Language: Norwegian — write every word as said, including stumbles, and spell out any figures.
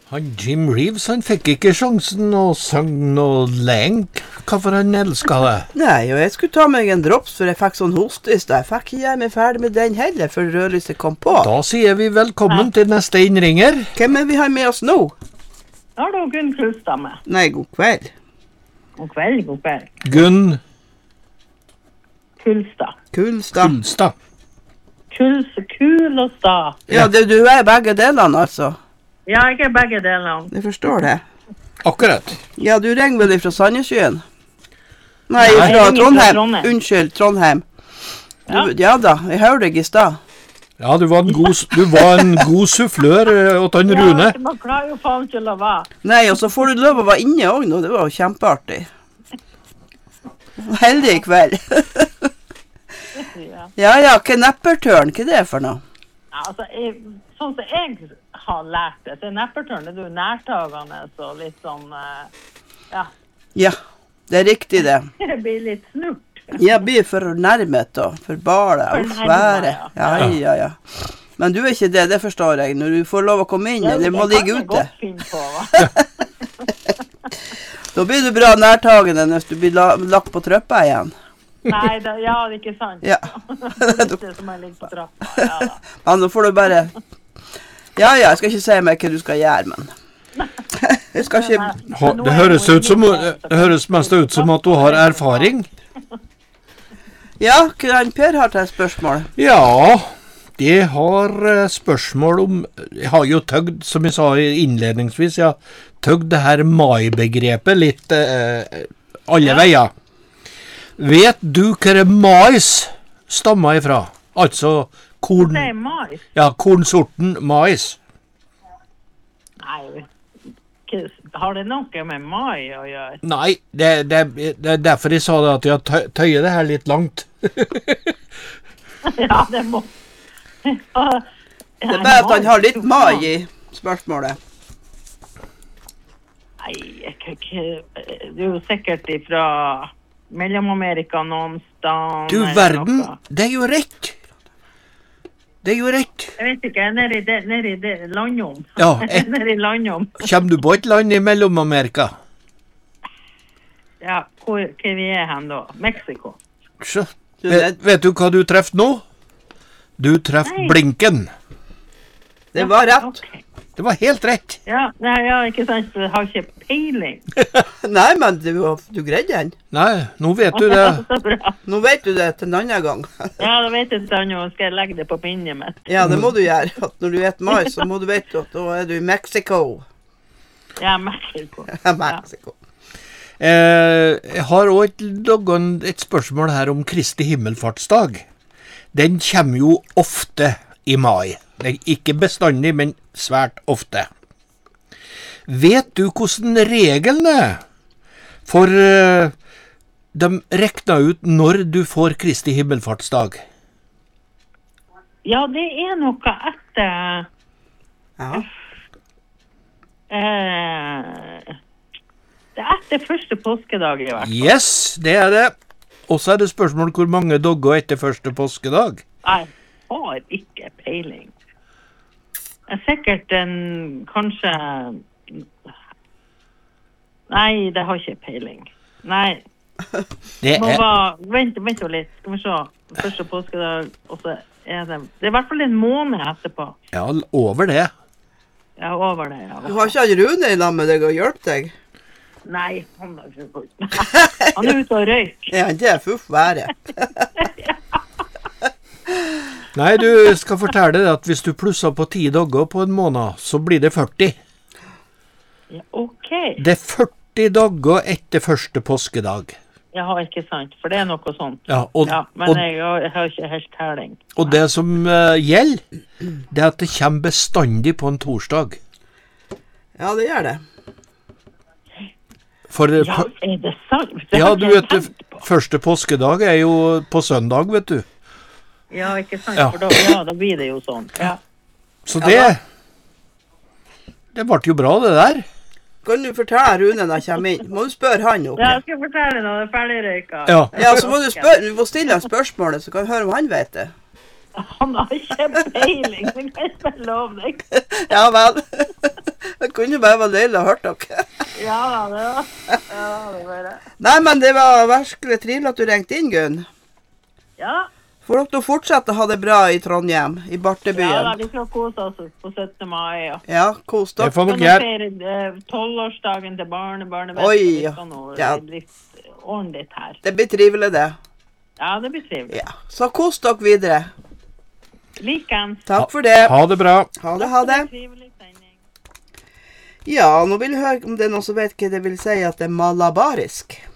Han Jim Reeves, han fikk ikke sjansen å synge noe lenge. Hvorfor han elsket det? Nei, og jeg skulle ta meg en drops, for jeg fikk sånn hoste i sted. Jeg fikk ikke jeg meg ferdig med den heller, før rødlyset kom på. Da sier vi velkommen til neste innringer. Hvem er vi har med oss nå? Da har du Gunn Kulstad med. Nei, god kveld. God kveld, god kveld. Gunn Kulstad. Kulstad. Kulstad. Kuls, kul og sta. Ja, det, du er begge delene, altså. Ja, jeg er begge delene. Jeg forstår det. Akkurat. Ja, du ringer vel fra Sandnessjøen? Nei, Nei, fra jeg ringer fra Trondheim. Trondheim. Unnskyld, Trondheim. Du, Ja. ja da, jeg hørte deg i stad. Ja, du var en god, du var en god sufflør eh, åt han Rune. Ja, man klarer jo faen ikke å la være. Nei, og så får du lov å være inne også nå, det var jo kjempeartig. Heldig i kveld. Ja. Ja, ja, kneppertørn, hva er det for noe? Ja, altså, jeg, sånn som jeg har lært det, så er neppertørn, det er jo nærtagende, så litt sånn, eh, ja, Ja, det er riktig det. det blir litt snurt. Jeg blir for nærmet da, for bare For og nærme, svære. ja. Ja, ja, ja. Men du er ikke det, det forstår jeg. Når du får lov å komme inn, eller må ligge Det ute. kan jeg godt finne på, hva? Da blir du bra nærtagende hvis du blir la, lagt på trøppa igjen. Nei, da, ja, det er ikke sant. Ja. Det er det som jeg ligger på trappa, ja da. Ja, nå får du bare... Ja, ja, jeg skal ikke si meg hva du skal gjøre, men... Jeg skal ikke... Ha, det høres ut som, det høres mest ut som at du har erfaring. Ja, hva er Per har til spørsmål? Ja, det har eh, spørsmål om, jeg har jo tøgd, som jeg sa innledningsvis, jeg har tøgd det her mai-begrepet litt eh, alle veier. Vet du hva det mais stammer ifra? Altså korn, Det er mais. ja, kornsorten mais. Nei, hva- har det noe med mai å gjøre? Nei, det, det, det er derfor jeg sa det at jeg tø- tøyer det her litt langt. Ja, det må... Ja, Det er bare at han har litt mai i spørsmålet. Nei, jeg kan ikke... Det er jo sikkert ifra Mellom-Amerika noen sted. Du eller verden, noe. det er jo rett. Det er jo rett. Jeg vet ikke, jeg er nede i det, nede i det landom. Ja, Jeg et, er nede i landom. kommer du på et land i Mellom-Amerika? Ja, hvor, hvor vi er hen da? Mexico. Så, Du, vet, det, vet du hva du treffer nå? Du treffer Nei. blinken. det var rett. Ok. Det var helt rett. Ja, nei, ja, ikke sant, for jeg har ikke peiling. Nei, men du, du greide den. Nei, nå vet du det. Så bra. Nå vet du det til en annen gang. Ja, da vet jeg sånn, og skal jeg legge det på minnet mitt. Ja, det må du gjøre. At når du vet mai, så må du vite at da er du i Mexico. Ja, Mexico. Ja, Mexico. Eh, jeg har også et, noen- et spørsmål her om Kristi himmelfartsdag. Den kommer jo ofte i mai. Det er ikke bestandig, men svært ofte. Vet du hvordan regelen er? For eh, de rekner ut når du får Kristi himmelfartsdag. Ja, det er noe etter... Ja. Eh, det er etter første påskedag i hvert fall. Yes, det er det. Og så er det spørsmål hvor mange dogger etter første påskedag. Jeg har ikke peiling. Det er sikkert en, kanskje... Nei, det har ikke peiling. Nei, Det må er, være... Vent, vent litt, skal vi se. Første påskedag, og så er det... Det er i hvert fall en måned etterpå. ja, over det. Ja, over det, ja. Du har ikke han Rune i lag med deg og hjelpe deg? Nei, han er ikke godt. Han er ute og røyk. Ja, det er fuff være. Nei, du skal fortelle deg at hvis du plusser på ti dager på en måned, så blir det førti. Ja, ok. Det er førti dager etter første påskedag. Jeg har ikke sant, for det er noe sånt. Ja, og, Ja, men og, jeg har, jeg har ikke helt telling. og det som eh, gjelder, det er at det kommer bestandig på en torsdag. Ja, det gjør det. For eh, Ja, på- er det sant? Det ja, har du ikke jeg vet, det tenkt på. første påskedag er jo på søndag, vet du. Ja, ikke sant, Ja. for da, ja, da blir det jo sånn. Ja. Så det, det ble jo bra det der. Kan du fortelle Rune når han kommer inn? Må du spørre han noe? Ja, jeg skal fortelle når det er ferdig røyka. Ja. Ja, så må du spørre, du må stille han spørsmålet, så kan vi høre om han vet det. Han har ikke peiling, det kan jeg bare love deg. Ja vel. Det kunne jo bare være deilig å høre dere. Ja, da, det var, ja, det var det. Nei, men det var virkelig trivelig at du ringte inn, Gunn. Ja, Får dere fortsette å ha det bra i Trondheim, i ja da, Bartebyen? vi skal kose oss på syttende mai, ja. Ja, kos Det dere. får Så dere nå gjøre. feirer tolvårsdagen til barnebarnet. Oi, Vi ja. skal nå Ja. ordne litt her. Det blir trivelig, det. Ja, det blir trivelig. Ja. Så kos dere videre. Likens. Takk for det. Ha det bra. Ha det, ha det. Trivelig sending. Ja, nå vil jeg høre om det er noen som vet hva det vil si at det er malabarisk.